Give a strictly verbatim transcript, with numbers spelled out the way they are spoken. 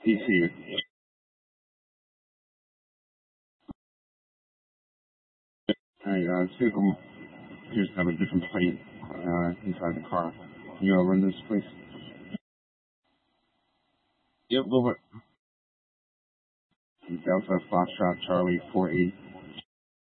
D C. Alright, uh, this vehicle appears to have a different plate uh, inside the car. Can you uh, run this, please? Yep, a little bit. Delta Foxtrot Charlie four eight